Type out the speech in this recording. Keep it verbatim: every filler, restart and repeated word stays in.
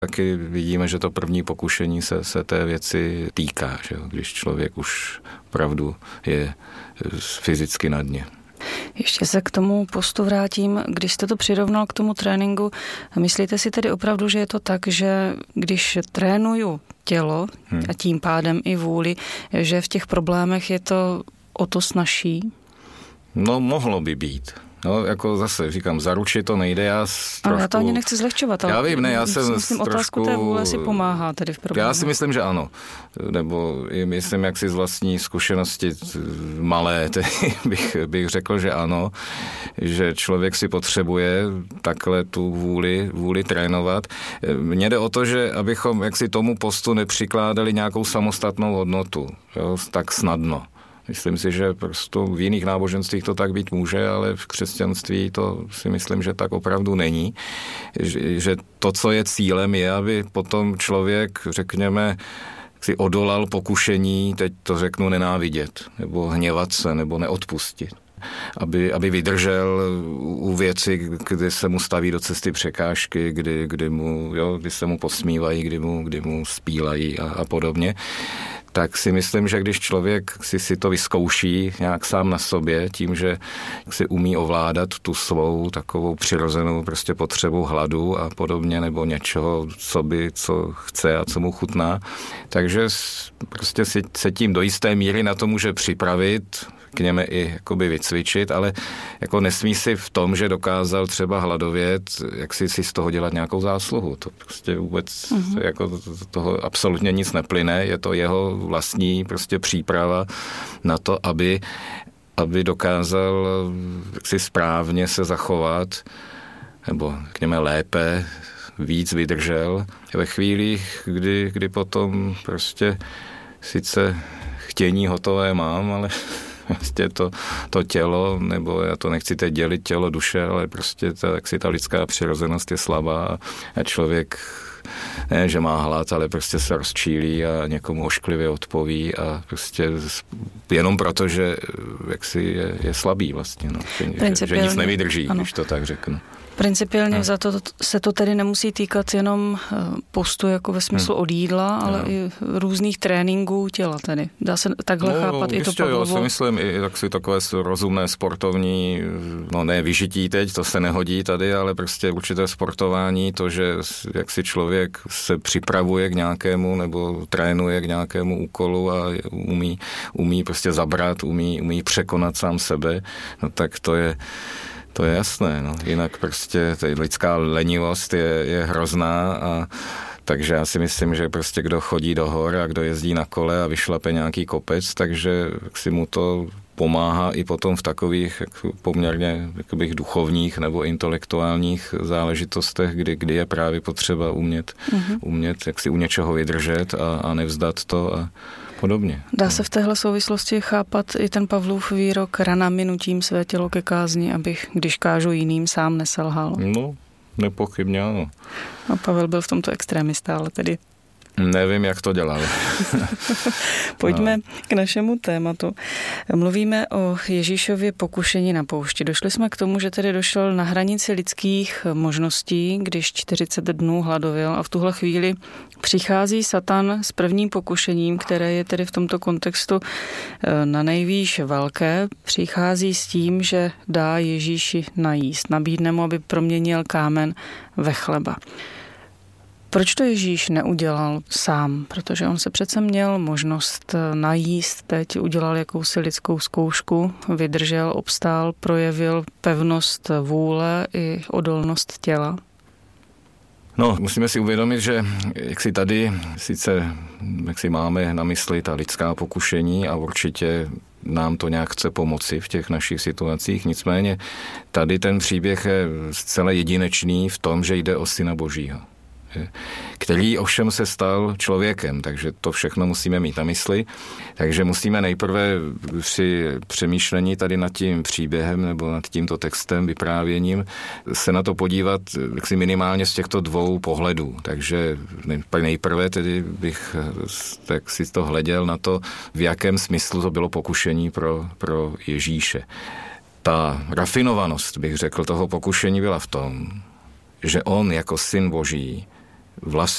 Taky vidíme, že to první pokušení se, se té věci týká, že jo? Když člověk už opravdu je fyzicky na dně. Ještě se k tomu postu vrátím. Když jste to přirovnal k tomu tréninku, myslíte si tedy opravdu, že je to tak, že když trénuju tělo hmm. a tím pádem i vůli, že v těch problémech je to o to snazší? No, mohlo by být. No, jako zase říkám, zaručit to nejde, já trošku... Ale já to ani nechci zlehčovat, ale já vím, ne, já jsem myslím, trošku... otázku té vůle si pomáhá tedy v problému. Já si myslím, že ano. Nebo myslím, jak si z vlastní zkušenosti malé, tedy bych, bych řekl, že ano, že člověk si potřebuje takhle tu vůli, vůli trénovat. Mně jde o to, že abychom jaksi tomu postu nepřikládali nějakou samostatnou hodnotu, jo, tak snadno. Myslím si, že prostě v jiných náboženstvích to tak být může, ale v křesťanství to si myslím, že tak opravdu není. Že, že to, co je cílem, je, aby potom člověk, řekněme, si odolal pokušení, teď to řeknu, nenávidět, nebo hněvat se, nebo neodpustit. Aby, aby vydržel u věci, kdy se mu staví do cesty překážky, kdy, kdy, mu, jo, kdy se mu posmívají, kdy mu, kdy mu spílají a, a podobně. Tak si myslím, že když člověk si, si to vyzkouší nějak sám na sobě, tím, že si umí ovládat tu svou takovou přirozenou prostě potřebu hladu a podobně, nebo něčeho, co by, co chce a co mu chutná, takže prostě si se tím do jisté míry na to může připravit, k něme i jakoby vycvičit, ale jako nesmí si v tom, že dokázal třeba hladovět, jak si, si z toho dělat nějakou zásluhu. To prostě vůbec mm-hmm. jako toho absolutně nic neplyne, je to jeho vlastní prostě příprava na to, aby, aby dokázal si správně se zachovat, nebo k něme lépe, víc vydržel ve chvílích, kdy, kdy potom prostě sice chtění hotové mám, ale prostě to, to tělo, nebo já to nechci teď dělit tělo, duše, ale prostě ta, jak si ta lidská přirozenost je slabá a člověk ne, že má hlad, ale prostě se rozčílí a někomu ošklivě odpoví a prostě jenom proto, že jaksi je, je slabý vlastně, no, že, že nic nevydrží, ano. Když to tak řeknu. Principiálně hmm. za to se to tedy nemusí týkat jenom postu jako ve smyslu hmm. od jídla, ale no. i různých tréninků těla tedy. Dá se takhle no, chápat i to Pavlovo? Já si myslím, i tak si takové rozumné sportovní, no ne vyžití teď, to se nehodí tady, ale prostě určité sportování, to, že jak si člověk se připravuje k nějakému nebo trénuje k nějakému úkolu a umí, umí prostě zabrat, umí, umí překonat sám sebe, no tak to je To je jasné, no. Jinak prostě lidská lenivost je, je hrozná a takže já si myslím, že prostě kdo chodí do hor a kdo jezdí na kole a vyšlape nějaký kopec, takže si mu to pomáhá i potom v takových jako poměrně jakoby duchovních nebo intelektuálních záležitostech, kdy, kdy je právě potřeba umět, mm-hmm. umět jak si u něčeho vydržet a, a nevzdat to a podobně. Dá se v téhle souvislosti chápat i ten Pavlův výrok ranami nutím své tělo ke kázni, abych, když kážu jiným, sám neselhal? No, nepochybně ano. A Pavel byl v tomto extrémista, ale tedy... Nevím, jak to dělal. Pojďme no. k našemu tématu. Mluvíme o Ježíšově pokušení na poušti. Došli jsme k tomu, že tedy došel na hranici lidských možností, když čtyřicet dnů hladověl a v tuhle chvíli přichází Satan s prvním pokušením, které je tedy v tomto kontextu na nejvýš velké. Přichází s tím, že dá Ježíši najíst. Nabídne mu, aby proměnil kámen ve chleba. Proč to Ježíš neudělal sám? Protože on se přece měl možnost najíst, teď udělal jakousi lidskou zkoušku, vydržel, obstál, projevil pevnost vůle i odolnost těla. No, musíme si uvědomit, že jak si tady sice jak si máme na mysli ta lidská pokušení a určitě nám to nějak chce pomoci v těch našich situacích, nicméně tady ten příběh je zcela jedinečný v tom, že jde o Syna Božího, který ovšem se stal člověkem, takže to všechno musíme mít na mysli. Takže musíme nejprve při přemýšlení tady nad tím příběhem nebo nad tímto textem, vyprávěním, se na to podívat jaksi minimálně z těchto dvou pohledů. Takže nejprve tedy bych tak si to hleděl na to, v jakém smyslu to bylo pokušení pro, pro Ježíše. Ta rafinovanost, bych řekl, toho pokušení byla v tom, že on jako Syn Boží vlast